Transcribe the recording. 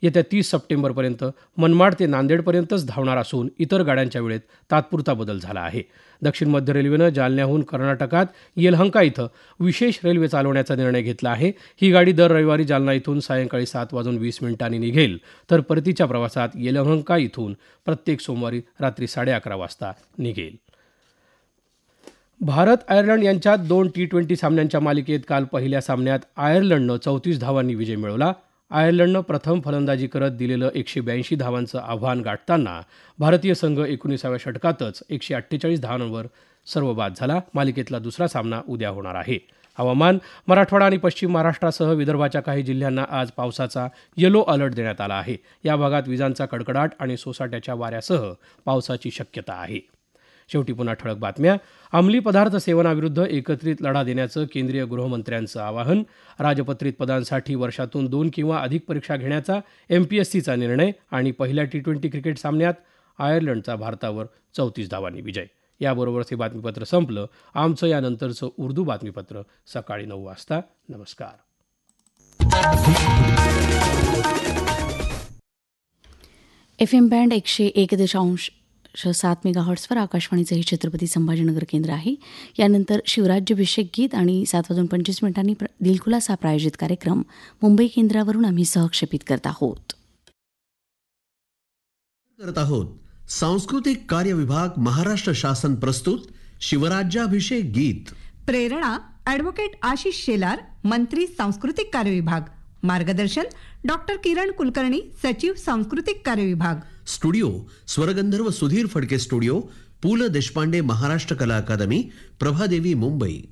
येत्या 30 सप्टेंबरपर्यंत मनमाड ते नांदेडपर्यंतच धावणार असून इतर गाड्यांच्या वेळेत तात्पुरता बदल झाला आहे. दक्षिण मध्य रेल्वेनं जालन्याहून कर्नाटकात येलहंका इथं विशेष रेल्वे चालवण्याचा निर्णय घेतला आहे. ही गाडी दर रविवारी जालना इथून सायंकाळी 7:20 निघेल, तर परतीच्या प्रवासात येलहंका इथून प्रत्येक सोमवारी रात्री 11:30 वाजता निघेल. भारत आयर्लंड यांच्यात 2 T20 सामन्यांच्या मालिकेत काल पहिल्या सामन्यात आयर्लंडनं 34 धावांनी विजय मिळवला. आयर्लंडनं प्रथम फलंदाजी करत दिलेलं 182 धावांचं आव्हान गाठताना भारतीय संघ 19व्या षटकातच 148 धावांवर सर्वबाद झाला. मालिकेतला दुसरा सामना उद्या होणार आहे. हवामान. मराठवाडा आणि पश्चिम महाराष्ट्रासह विदर्भाच्या काही जिल्ह्यांना आज पावसाचा येलो अलर्ट देण्यात आला आहे. या भागात विजांचा कडकडाट आणि सोसाट्याच्या वाऱ्यासह पावसाची शक्यता आहे. शेवटी पुन्हा ठळक बातम्या. अंमली पदार्थ सेवनाविरुद्ध एकत्रित लढा देण्याचं केंद्रीय गृहमंत्र्यांचं आवाहन. राजपत्रित पदांसाठी वर्षातून 2 किंवा अधिक परीक्षा घेण्याचा MPSCचा निर्णय. आणि पहिल्या T20 क्रिकेट सामन्यात आयर्लंडचा भारतावर 34 धावांनी विजय. याबरोबरच हे बातमीपत्र संपलं. आमचं यानंतरचं उर्दू बातमीपत्र सकाळी 9 वाजता. नमस्कार. FM बँड 101.7 मेगाहर्ट्सवर आकाशवाणीचं हे छत्रपती संभाजीनगर केंद्र आहे. यानंतर शिवराज्याभिषेक गीत आणि 7:25 दिलखुलास प्रायोजित कार्यक्रम मुंबई केंद्रावरून आम्ही सहक्षेपित करत आहोत. सांस्कृतिक कार्य विभाग महाराष्ट्र शासन प्रस्तुत शिवराज्याभिषेक गीत. प्रेरणा ॲडव्होकेट आशिष शेलार, मंत्री सांस्कृतिक कार्य विभाग. मार्गदर्शन डॉक्टर किरण कुलकर्णी, सचिव सांस्कृतिक कार्य विभाग. स्टुडिओ स्वरगंधर्व सुधीर फडके स्टुडिओ, पु ल देशपांडे महाराष्ट्र कला अकादमी, प्रभादेवी मुंबई.